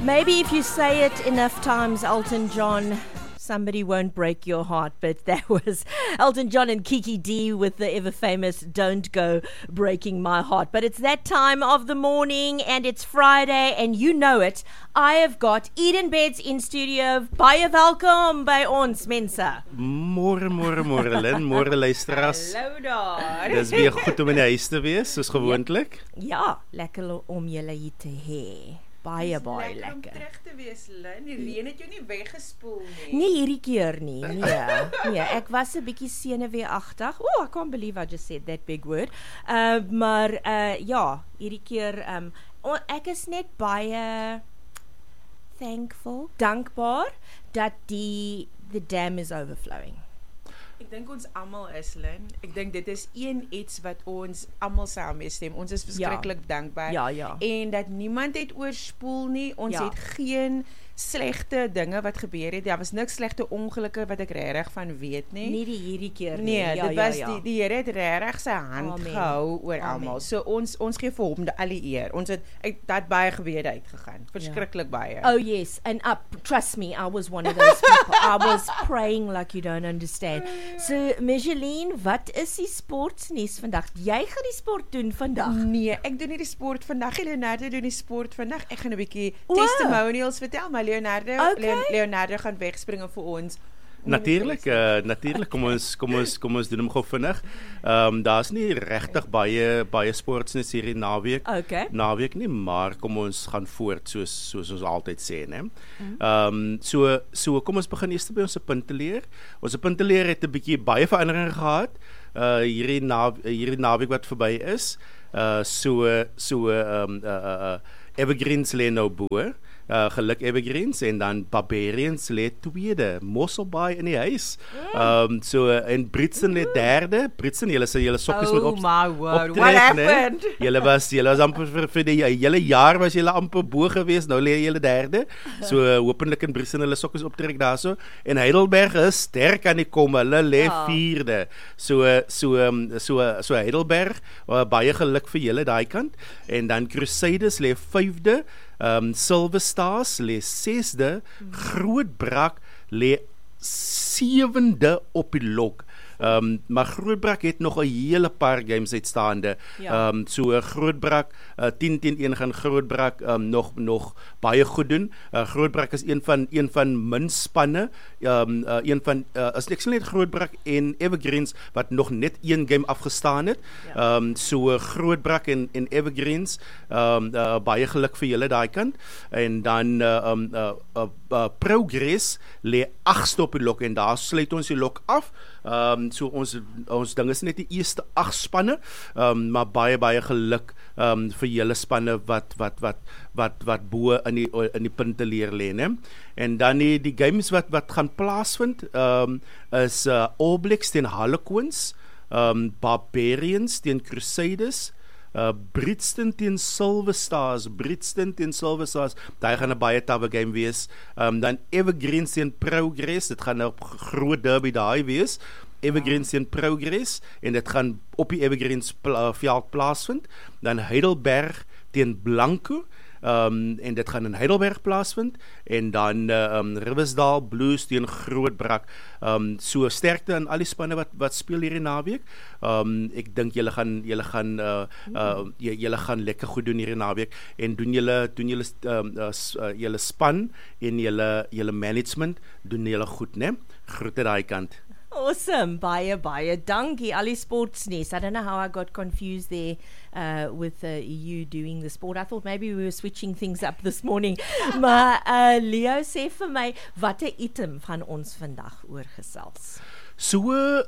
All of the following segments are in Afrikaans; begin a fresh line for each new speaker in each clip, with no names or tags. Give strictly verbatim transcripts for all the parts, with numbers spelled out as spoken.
Maybe if you say it enough times, Elton John, somebody won't break your heart. But that was Elton John and Kiki D with the ever famous Don't Go Breaking My Heart. But it's that time of the morning and it's Friday and you know it. I have got Eden Beds in studio. Baie welkom by ons mense.
Môre, môre, môre Lynn, môre luisteraars.
Hallo daar.
Dis weer goed om in die huis te wees, soos gewoonlik.
Ja, lekker om julle hier te hê. Baie, baie
lekker.
lekker.
Om terug te wees, Lynn. Die reën het jou nie weggespoel nie.
Nee, hierdie keer nie. Nee, nee, ek was 'n bietjie senuweeagtig. Oh, I can't believe I just said that big word. Uh, maar uh, ja, hierdie keer um, ek is net baie thankful, dankbaar dat die the dam is overflowing.
Ek dink ons almal is, Lynn. Ek dink dit is een iets wat ons almal saam mee stem. Ons is verskriklik ja. dankbaar.
Ja, ja.
En dat niemand het oorspoel nie. Ons
ja.
het geen slegte dinge wat gebeur het. Daar was niks slegte ongelukke wat ek regtig van weet nie.
Nie die hierdie keer nie.
Nee,
ja,
dit was
ja, ja.
die die Here het regtig sy hand
Amen.
gehou oor
Amen.
almal. So ons ons gee vir hom die al die eer. Ons het ek dat baie gebede uitgegaan. Verskriklik ja. baie.
Oh yes, and up, trust me, I was one of those people. I was praying like you don't understand. So, Micheline, wat is die sportsnuus vandag? Jy gaan die sport doen vandag?
Nee, ek doen nie die sport vandag. Leonardo doen die sport vandag. Ek gaan 'n bietjie
Wow.
testimonials vertel, maar Leonardo
Okay.
Leon, Leonardo gaan wegspringe vir ons.
Natuurlik, uh, natuurlik kom ons kom ons kom ons doen hom gou vinnig. Ehm um, daar's nie regtig baie baie sportsnuus hierdie naweek.
Okay.
Naweek nie, maar kom ons gaan voort soos soos ons altyd sê, né? Ehm um, so so kom ons begin eers by ons punteleer. Ons punteleer het 'n bietjie baie veranderinge gehad. Uh hierdie na hierdie naweek wat verby is. Uh so so ehm um, uh, uh, uh Evergreens lê nou bo. Uh, geluk Evergreens en dan Barbarians lê tweede, Mosselbaai in die huis. Um, so en Britsen lê derde. Britsen, julle sê julle sokkies
Oh
moet op,
my word,
optrek,
what happened?
Nee? Julle was julle was amper vir, vir die hele jaar was julle amper bo gewees. Nou lê julle derde. So uh, hopelik in Britsen hulle sokkies optrek daarso. En Heidelberg is sterk aan die kom. Hulle lê
Ja.
vierde. So so um, so so Heidelberg, uh, baie geluk vir julle daai kant. En dan Crusaders lê vyfde. Um, Silver Stars lê sesde, Grootbrak lê sewende op die log. Um, maar Grootbrak het nog 'n hele paar games uitstaande.
Ja.
Um, so Grootbrak uh, tien teen een gaan Grootbrak um, nog nog baie goed doen. Uh, Grootbrak is een van een van min spanne. Um, uh, een van uh, as ek sê net Grootbrak en Evergreens wat nog net een game afgestaan het.
Ja.
Um, so uh, Grootbrak en en Evergreens um, uh, baie geluk vir julle daai kant. En dan uh, um, uh, uh, uh, Progress lê agste op die lok en daar sluit ons die lok af. Um, so ons ons ding is net die eerste agt spanne, um, maar baie baie geluk um, vir julle spanne wat wat wat wat wat bo in die in die punte leer lê, né? En dan die die games wat wat gaan plaasvind, um, is uh, All Blacks teen Harlequins, um, Barbarians teen Crusaders, Uh, Britston teen Silver Stars, Britston teen Silver Stars, daai gaan 'n baie tawwe game wees. Um, dan Evergreens teen Progress, dit gaan 'n groot derby daai wees. Evergreens teen Progress en dit gaan op die Evergreens pla- veld plaasvind. Dan Heidelberg teen Blanco. Um, en dit gaan in Heidelberg plaasvind en dan uh, um, Riversdale Blues teen Grootbrak. Um, so sterkte aan al die spanne wat wat speel hierdie naweek. Um, ek dink julle gaan julle gaan uh, uh, julle gaan lekker goed doen hierdie naweek en doen julle doen julle um, uh, uh, julle span en julle julle management doen julle goed, né? Groete daai kant.
Awesome, baie baie dankie. Al die sportsnuus. I don't know how I got confused there uh, with uh, you doing the sport. I thought maybe we were switching things up this morning. Maar uh, Leo sê vir my, watter item van ons vandag oorgesels?
So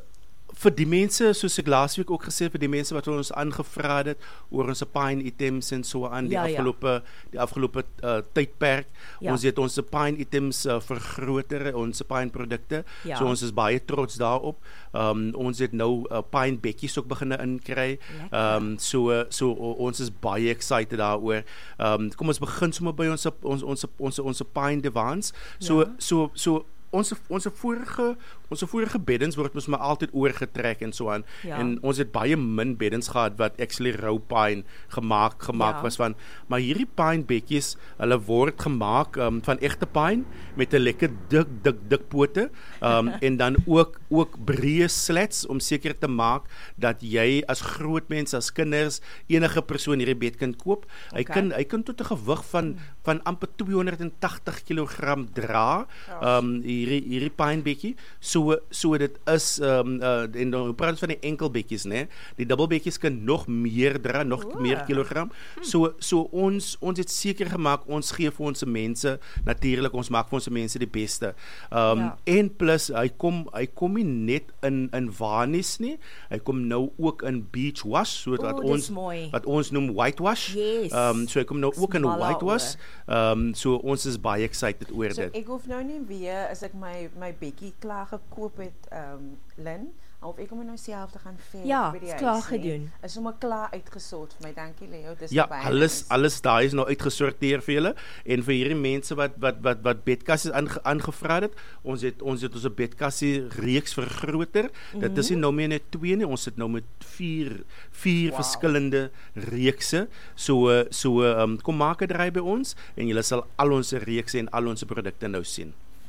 vir die mense, soos ek laasweek ook gesê, vir die mense wat ons aangevra het oor ons pine items en so aan die
Ja, ja.
afgelope die afgelope uh, tydperk.
Ja.
Ons het ons pine items uh, vergroter, ons pine produkte.
Ja.
So ons is baie trots daarop. Um, ons het nou uh, pine bekkies ook begin inkry. Um, so so uh, ons is baie excited daaroor. Um, kom ons begin sommer by ons ons ons ons ons pine divans. So
Ja.
so so ons ons vorige ons vorige beddens word mos maar altyd oorgetrek en so aan.
Ja.
En ons het baie min beddens gehad wat actually raw pine gemaak gemaak
Ja.
was van. Maar hierdie pine bekkies, hulle word gemaak um, van egte pine met 'n lekker dik dik dik pote um, en dan ook ook breë slats om seker te maak dat jy as groot mense, as kinders, enige persoon hierdie bed kan koop. Hy
Okay.
kan hy kan tot 'n gewig van van amper tweehonderdagtig kilogram dra. Um hierdie hierdie pine bekkie. So so dit is um uh, en dan praat ons van die enkel bekkies, né? Die dubbel bekkies kan nog meer dra, nog
Oeh.
meer kilogram. So so ons ons het seker gemaak ons gee vir ons mense natuurlik ons maak vir ons mense die beste. Um
Ja.
en plus hy kom hy kom nie net in in Varnies nie. Hy kom nou ook in beach wash, so wat
Oeh, dis
ons
mooi.
wat ons noem whitewash.
Yes.
Um so hy kom nou ook in
Smala
whitewash. Um so ons is baie excited oor
So
dit.
ek hoef nou nie weer as ek my my bekkie klaar gekoop het, um Lynn, of ek moet nou self te gaan verf
Ja,
by die
is
huis.
klaar
nie.
gedoen.
Is sommer klaar uitgesort vir my. Dankie Leo. Dis
Ja,
baie
alles
nice.
alles daai is nou uitgesorteer vir julle en vir hierdie mense wat wat wat wat bedkassies aange, aangevra het. Ons het ons het ons bedkassie reeks vergroter. Mm-hmm. Dit is nie nou meer net twee nie, ons sit nou met vier vier
Wow.
verskillende reekse. So uh, so um, kom maak 'n draai by ons en julle sal al ons reekse en al ons produkte nou sien.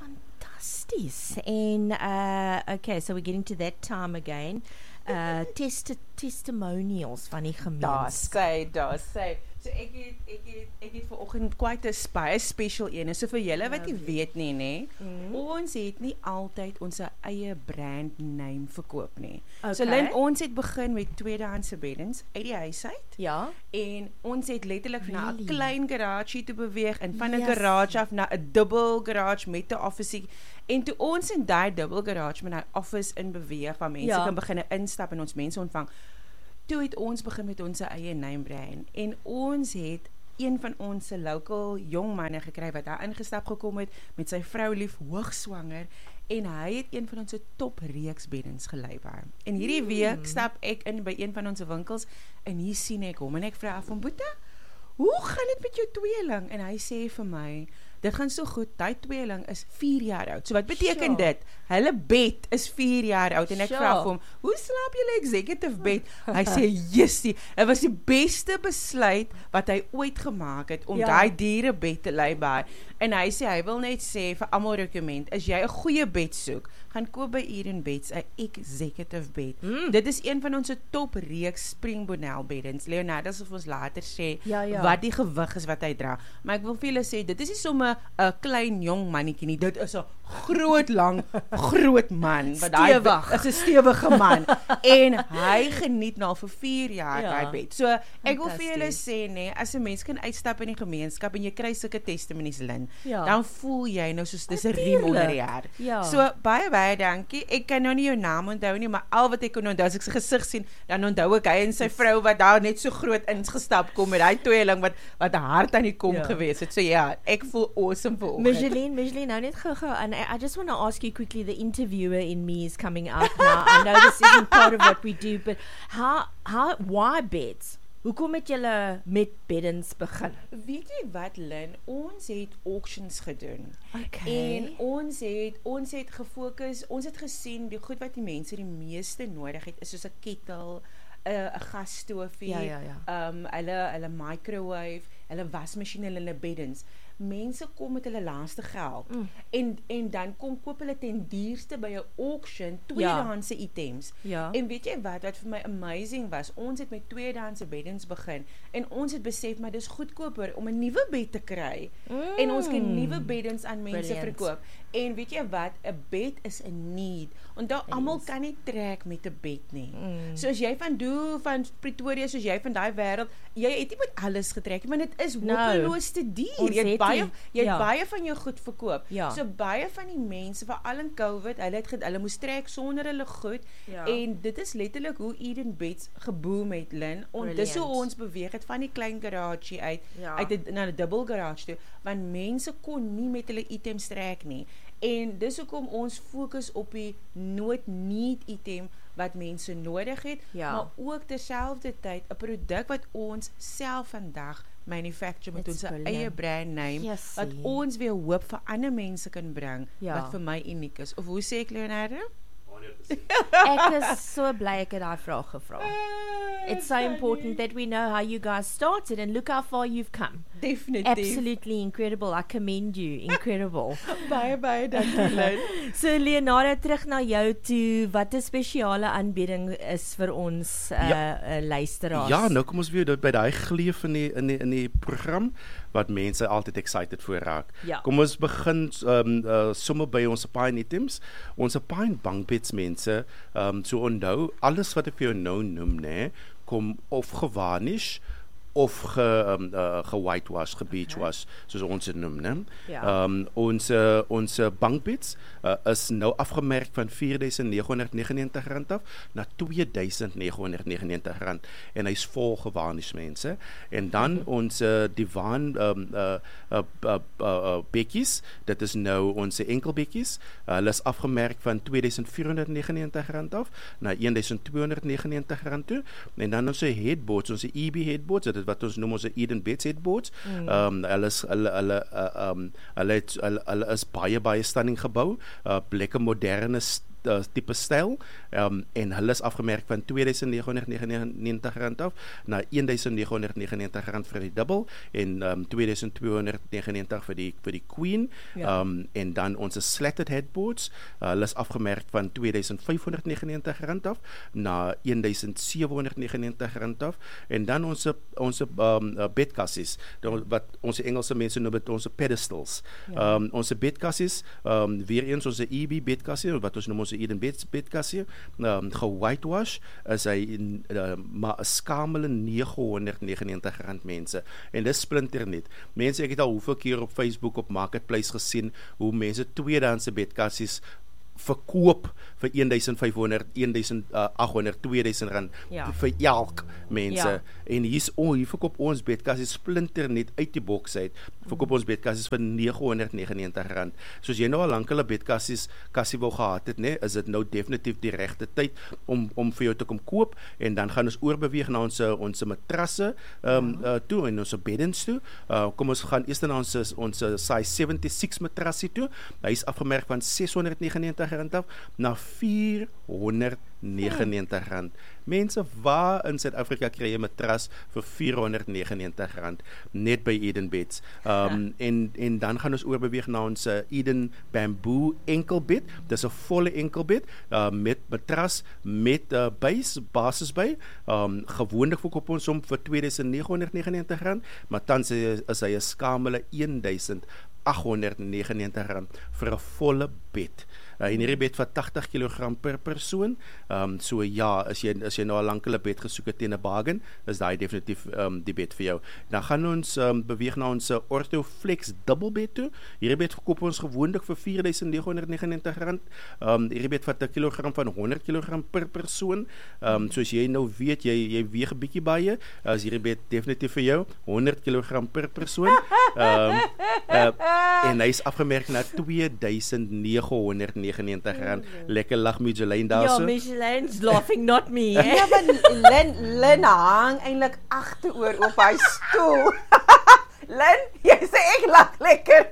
Fantasties. En uh okay, so we're getting to that time again. Uh testi testimonials van die
Daar
gemeenskap.
sê, daar sê. So ek het ek het ek het vanoggend quite 'n baie special een. So vir julle wat nie weet nie, nê.
Mm.
Ons het nie altyd ons eie brand name verkoop nie. So
Okay.
Lynn, ons het begin met tweedehandse beddens uit die huis uit.
Ja.
En ons het letterlik van 'n
Really?
klein garage toe beweeg en van 'n
Yes.
garage af na 'n dubbel garage met 'n office. En toe ons in daai dubbel garage met 'n office in beweeg waar mense
Ja.
kan begin instap en ons mense ontvang. Toe het ons begin met ons eie name brand en ons het een van ons local jong manne gekry wat daar ingestap gekom het met sy vrou lief hoogswanger en hy het een van ons top reeks beddens gelei by. En hierdie
Mm.
week stap ek in by een van ons winkels en hier sien ek hom en ek vra af hom, "Boeta, hoe gaan dit met jou tweeling?" En hy sê vir my, "Dit gaan so goed, daai tweeling is vier jaar oud." So wat beteken
Sure.
dit? Hulle bed is vier jaar oud en ek
Sure.
vra vir hom, "Hoe slaap julle executive bed?" Hy sê, "Jessie, dit was die beste besluit wat hy ooit gemaak het om
Ja.
daai dierebed te lei by." En hy sê hy wil net sê vir almal rekomend, as jy 'n goeie bed soek, gaan koop by Eden Beds 'n executive bed.
Mm.
Dit is een van ons top reeks Springbonel beddens. Leonardo sal vir ons later sê
Ja, ja.
wat die gewig is wat hy dra. Maar ek wil vir julle sê, dit is nie sommer 'n klein jong mannetjie nie. Dit is 'n groot lang groot man wat daai
Stewig.
is 'n stewige man en hy geniet nou al vir vier jaar
Ja.
daai bed. So ek wil vir julle
Fantasties.
sê nê, as 'n mens kan uitstap in die gemeenskap en jy kry sulke testimonies Lynn,
Ja.
dan voel jy nou soos dis 'n riem onder die hart.
Ja.
So baie baie dankie. Ek kan nou nie jou naam onthou nie, maar al wat ek kon onthou as ek sy gesig sien, dan onthou ek hy en sy vrou wat daar net so groot ingestap kom met daai tweeling wat wat 'n hart aan die kom
Ja.
gewees het. So ja, ek voel awesome vir oggend.
Micheline, Micheline, nou net gou-gou, and I, I just want to ask you quickly, the interviewer in me is coming out now. I know this isn't part of what we do, but how, how, why beds? Hoekom het julle met beddens begin?
Weet jy wat Lynn, ons het auctions gedoen.
Okay.
En ons het ons het gefokus, ons het gesien die goed wat die mense die meeste nodig het is soos 'n kettle, 'n 'n gasstoofie,
Ja, ja, ja.
um hulle hulle microwave, hulle wasmasjien, hulle beddens. Mense kom met hulle laaste geld.
Mm.
En en dan kom koop hulle ten duurste by 'n auction tweedehandse items.
Ja.
En weet jy wat wat vir my amazing was? Ons het met tweedehandse beddens begin en ons het besef maar dis goedkoper om 'n nuwe bed te kry.
Mm.
En ons kan nuwe beddens aan mense
Brilliant.
verkoop. En weet jy wat? 'n Bed is 'n need. Onthou almal
is.
kan nie trek met 'n bed nie.
Mm.
So as jy van Doel van Pretoria, soos jy van daai wêreld, jy het nie met alles getrek nie, maar dit is
No.
hopeloos te duur.
Ons
Jy het
het
baie
nie.
jy het
Ja.
baie van jou goed verkoop.
Ja.
So baie van die mense, veral in COVID, hulle het hulle moes trek sonder hulle goed.
Ja.
En dit is letterlik hoe Eden Beds geboom het, Lynn. En dis hoe
Brilliant.
ons beweeg het van die klein garage uit
Ja.
uit die, na 'n dubbel garage toe, want mense kon nie met hulle items trek nie. En dis hoekom ons fokus op die nood-need item wat mense nodig het,
Ja.
maar ook terselfdertyd 'n produk wat ons self vandag manufacture met
It's
ons
brilliant.
eie brand name,
Yes,
wat
see.
ons weer hoop vir ander mense kan bring,
Ja.
wat vir my uniek is. Of hoe sê ek, Leonardo?
Ek is so bly ek het daai vraag gevra. It's so important that we know how you guys started and look how far you've come.
Definitief.
Absolutely incredible. I commend you. Incredible.
Baie, baie dankie, Lynn.
So Leonardo, terug na jou toe. Wat 'n spesiale aanbieding is vir ons uh,
Ja.
uh, luisteraars?
Ja, nou kom ons weer by daai gleef in die in die in die program wat mense altyd excited voor raak.
Ja.
Kom ons begin um, uh, sommer by ons pine items. Ons pine bankbeds mense, um, so onthou alles wat ek vir jou nou noem, nê, kom of gevarnish of ge um, uh, ge whitewash, ge beach wash, soos ons dit noem, né?
Ja.
Um, ons uh, ons bankbeds uh, is nou afgemerk van vier duisend nege honderd negenennegentig rand af na twee duisend nege honderd negenennegentig rand en hy's vol gevarnish mense. En dan mm-hmm. ons uh, divan um, uh, uh, uh, uh, uh, bekkies, dit is nou ons enkelbekkies, uh, hulle is afgemerk van twee duisend vier honderd negenennegentig rand af na een duisend twee honderd negenennegentig rand toe. En dan ons headboards, ons E B headboards, dit is wat ons noem ons Eden Beds headboards. Mm. Um, hulle is hulle hulle uh, um, hulle, het, hulle hulle is baie baie stunning gebou, uh, lekker moderne uh, tipe styl, um, en hulle is afgemerk van twee duisend nege honderd negenennegentig rand af na een duisend nege honderd negenennegentig rand vir die dubbel en um, twee duisend twee honderd negenennegentig vir die vir die queen.
Ja.
Um, en dan ons slatted headboards, uh, hulle is afgemerk van twee duisend vyf honderd negenennegentig rand af na een duisend sewe honderd negenennegentig rand af. En dan ons ons um, uh, bedkassies, wat ons Engelse mense noem dit ons pedestals.
Ja.
Um, ons bedkassies, um, weer eens ons E B bedkassie, wat ons noem ons Eden Beds bedkassie, um, ge-whitewash, is hy uh, maar 'n skamele nege honderd negenennegentig rand mense. En dis splinter net. Mense, ek het al hoeveel keer op Facebook op Marketplace gesien hoe mense tweedehandse bedkassies verkoop vir een duisend vyf honderd, een duisend agt honderd, twee duisend rand
Ja.
vir elk mense.
Ja.
En hier's oh, hier verkoop ons bedkassies splinter net uit die boks uit. Verkoop ons bedkassies vir nege honderd negenennegentig rand. Soos jy nou al lank hulle bedkassies kassie wou gehad het, nê, is dit nou definitief die regte tyd om om vir jou te kom koop. En dan gaan ons oorbeweeg na ons ons matrasse um, ja. uh, toe en ons beddens toe. Uh, kom ons gaan eers na ons ons size seventy six matrassie toe. Hy is afgemerk van ses honderd negenennegentig rand af na vier honderd negenennegentig rand. Mense, waar in Suid-Afrika kry jy 'n matras vir vier honderd negenennegentig rand net by Eden Beds. Um, ja. en en dan gaan ons oorbeweeg na ons uh, Eden Bamboo enkelbed. Dis 'n volle enkelbed uh, met matras met uh, base basis by. Um, gewoonlik verkoop ons hom vir twee duisend nege honderd negenennegentig rand, maar tans is hy 'n skamele een duisend agt honderd negenennegentig rand vir 'n volle bed. Uh, en hierdie bed vat tagtig kilogram per persoon. Um, so ja, as jy as jy nou 'n lankele bed gesoek het teen 'n bargain, is daai definitief um, die bed vir jou. Dan gaan ons um, beweeg na ons uh, Orthoflex dubbelbed toe. Hierdie bed verkoop ons gewoonlik vir vier duisend nege honderd negenennegentig rand. Um, hierdie bed vat 'n kilogram van honderd kilogram per persoon. Um, soos jy nou weet, jy jy weeg 'n bietjie baie, as hierdie bed definitief vir jou honderd kilogram per persoon. Um, uh, en hy is afgemerk na twee duisend nege honderd negenennegentig rand. Lekker lag Michelin daar
Ja,
so.
Michelin's laughing, not me. Eh?
Ja, maar Lynn, Lynn hang eintlik agteroor op hy stoel. Lynn, jy sê ek lag lekker.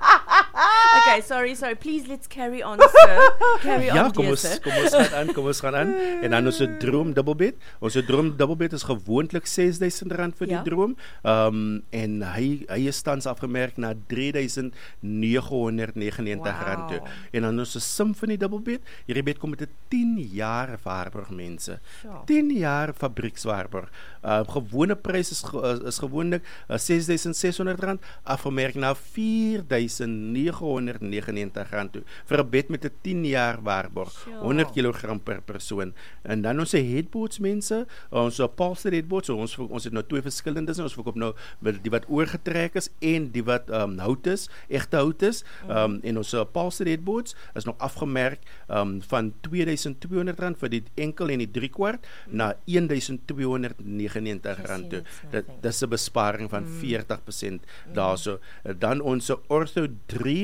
Okay, sorry, sorry. Please, let's carry on, sir. Carry
Ja,
on,
kom
dear
ons
sir.
kom ons gaan aan, kom ons gaan aan. En dan ons droom dubbelbed. Ons droom dubbelbed is gewoonlik ses duisend rand vir
Ja.
die droom. Um en hy hy is tans afgemerk na drie duisend nege honderd negenennegentig rand toe.
Wow.
En dan ons Symphony dubbelbed. Hierdie bed kom met 'n tien jaar waarborg mense.
Sure.
tien jaar fabriekswaarborg. Uh, gewone prys is ge, is gewoonlik uh, ses duisend ses honderd rand, afgemerk na vier duisend nege honderd negenennegentig rand toe vir 'n bed met 'n tien jaar waarborg.
Sure.
honderd kilogram per persoon. En dan ons headboards mense, ons upholstered headboards, so ons ons het nou twee verskillendes, ons verkoop nou die wat oorgetrek is en die wat um, hout is, egte hout is. Um, mm. En ons upholstered headboards is nog afgemerk um, van twee duisend twee honderd rand vir die enkel en die drie kwart na een duisend twee honderd negenennegentig rand toe. Dit dis 'n besparing van mm. veertig persent daarso. Dan ons Ortho Dream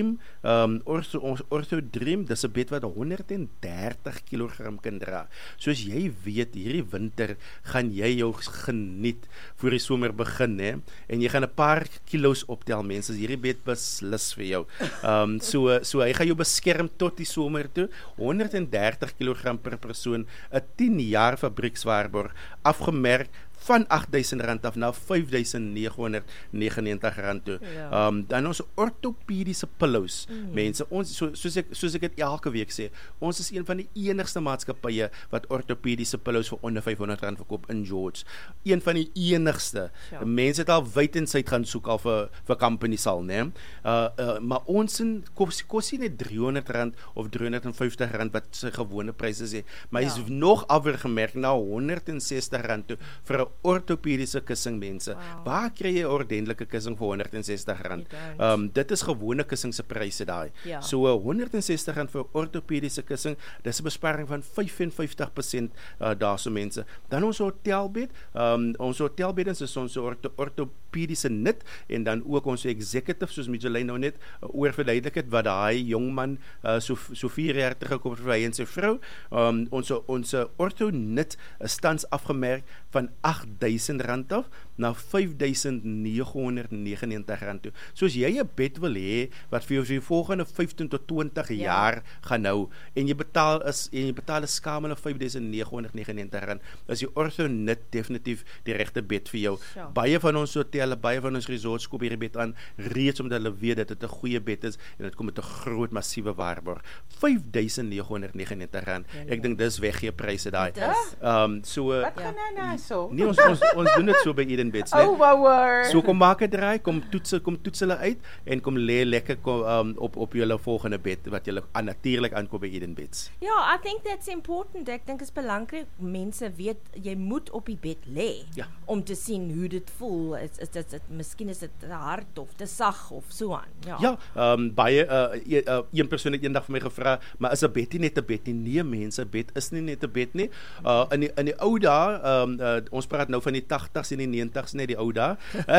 um, Ortho, ons Ortho Dream, dis 'n bed wat honderddertig kilogram kan dra. Soos jy weet, hierdie winter gaan jy jou geniet voor die somer begin, hè, en jy gaan 'n paar kilos optel, mense, hierdie bed beslis vir jou. Um, so, so hy gaan jou beskerm tot die somer toe, honderddertig kilogram per persoon, 'n tien jaar fabriekswaarborg, afgemerk van agt duisend rand af na vyf duisend nege honderd negenennegentig rand toe.
Ja.
Um, dan ons ortopediese pillows,
Mm.
mense, ons, so, soos ek soos ek dit elke week sê, ons is een van die enigste maatskappye wat ortopediese pillows vir onder vyfhonderd rand verkoop in George. Een van die enigste.
Ja.
Mense het al wyd en suid gaan soek al vir, vir company sal, né? Uh, uh, maar ons in, kos, kos nie net driehonderd rand of driehonderdvyftig rand wat sy gewone pryse sê, maar hy is
Ja.
nog afgemerk na honderdsestig rand toe vir 'n ortopediese kussing, mense.
Wow.
Waar kry jy 'n ordentlike kussing vir honderdsestig rand?
You don't.
Um, dit is gewone kussing se pryse daai.
Ja.
So uh, honderdsestig rand vir 'n ortopediese kussing, dis 'n besparing van vyf en vyftig persent uh, daarso, mense. Dan ons hotelbed, um, ons hotelbeddens is ons orto, ortopediese knit en dan ook ons executive, soos Micheline nou net uh, oor verduidelik het, wat daai jong man uh, so, so vier jaar terug gekoop het vir hy en sy vrou. Um, ons ons ortho knit is tans afgemerk van agt duisend rand af na vyf duisend nege honderd negenennegentig rand toe. So as jy 'n bed wil hê wat vir jou vir die volgende vyftien tot twintig
Ja.
jaar gaan hou en jy betaal is en jy betaal 'n skamele vyf duisend nege honderd negenennegentig rand, is die ortho knit definitief die regte bed vir jou.
Ja.
Baie van ons hotelle, baie van ons resorts koop hierdie bed aan reeds omdat hulle weet dat dit 'n goeie bed is en dit kom met 'n groot massiewe waarborg. vyf duisend nege honderd negenennegentig rand. Ek dink dis weggee pryse daai.
Dit is.
Um so uh,
Wat gaan nou nou so?
nee, ons ons ons doen dit so by Eden Beds, né?
Oh, wow.
So kom maak 'n draai, kom toets kom toets hulle uit en kom lê lekker kom, um, op op julle volgende bed wat julle aan natuurlik aankoop by Eden Beds.
Ja, I think that's important. Ek dink dit is belangrik mense weet jy moet op die bed lê
Ja.
om te sien hoe dit voel. Is is dit miskien is dit te hard of te sag of so aan. Ja.
Ja, um, baie uh, e- uh, een persoon het eendag vir my gevra, maar is 'n bed nie net 'n bed nie? Nee, mense, 'n bed is nie net 'n bed nie. Uh, in die in die ou dae, um, uh, ons praat nou van die tagtigs en die negentigs, net die ou dae.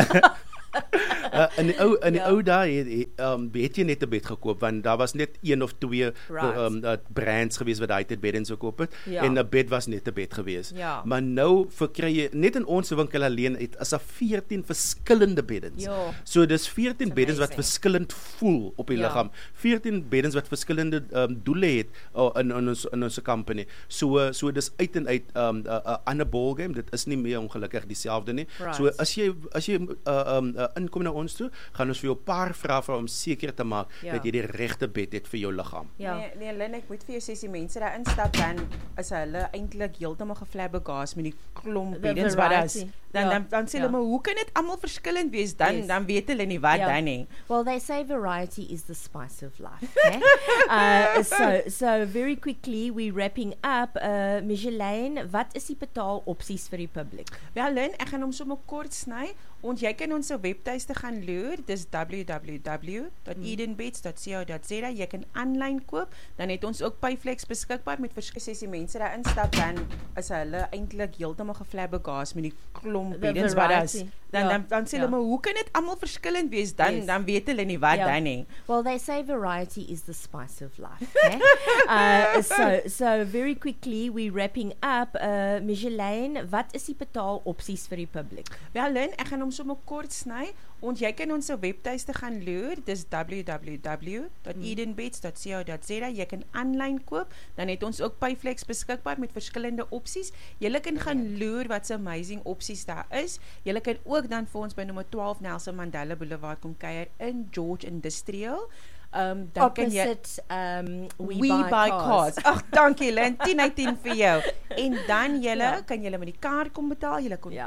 Uh, in die ou in die
Ja.
ou dae het, het, um, het jy net 'n bed gekoop want daar was net een of twee
Right.
um, uh, brands gewees wat daai tyd beddens gekoop het
Ja.
en 'n bed was net 'n bed gewees.
Ja.
Maar nou verkry jy net in ons winkel alleen het is daar veertien verskillende beddens.
Ja.
So dis veertien
It's
beddens wat
amazing.
verskillend voel op die
Ja.
liggaam. veertien beddens wat verskillende um, doele het uh, in in ons in ons company. So so dis uit en uit 'n um, uh, uh, ander ballgame. Dit is nie meer ongelukkig dieselfde nie.
Right.
So as jy as jy uh, um, uh, inkom na ons toe, gaan ons vir jou 'n paar vrae vra om seker te maak
Ja.
dat jy die regte bed het vir jou liggaam.
Ja.
Nee, nee, Lynn, ek moet vir jou sê, as die mense daar instap, dan is hulle eintlik heeltemal geflabbergasted met die klomp
The
beddens wat daar is.
variety.
Dan,
Ja.
dan, dan sê hulle,
Ja.
maar hoe kan dit almal verskillend wees? Dan,
Yes.
dan weet hulle nie wat
Ja.
dan nie.
Well, they say variety is the spice of life. Eh? uh, so, so very quickly, we're wrapping up. Uh, Micheline, wat is die betaalopsies vir die publiek?
Wel, Lynn, ek gaan hom sommer kort sny. Ons jy kan ons webtuiste gaan loer. Dis w w w dot edenbeds dot co dot za. Jy kan aanlyn koop. Dan het ons ook Payflex beskikbaar met verskeie die mense daar instap, dan is hulle eintlik heeltemal geflabbergasted met die klomp
The
beddens wat daar is.
variety.
Dan,
Ja.
dan, dan sê
Ja.
hulle, maar hoe kan dit almal verskillend wees? Dan,
Yes.
dan weet hulle nie wat
Ja.
dan nie.
Well, they say variety is the spice of life. Eh? uh, so, so very quickly, we're wrapping up. Uh, Micheline, wat is die betaalopsies vir die publiek?
Wel, Lynn, ek gaan hom sommer kort sny. Ons jy kan ons webtuiste gaan loer. Dis w w w dot edenbeds dot co dot za. Jy kan aanlyn koop. Dan het ons ook Payflex beskikbaar met verskillende opsies. Jy kan gaan loer wat se amazing opsies daar is. Jy kan ook dan vir ons by nommer twaalf Nelson Mandela Boulevard kom kuier in George Industrial. Um, dan kan jy
Opposite um, We,
We
Buy,
buy
Cars.
cars. Ag, dankie Lynn. tien uit tien vir jou. En dan julle
Ja.
kan julle met die kaart kom betaal. Julle kon
Ja.